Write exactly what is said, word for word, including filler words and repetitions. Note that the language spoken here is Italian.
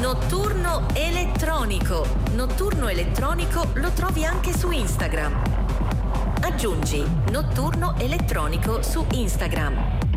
Notturno Elettronico. Notturno Elettronico lo trovi anche su Instagram. Aggiungi Notturno Elettronico su Instagram.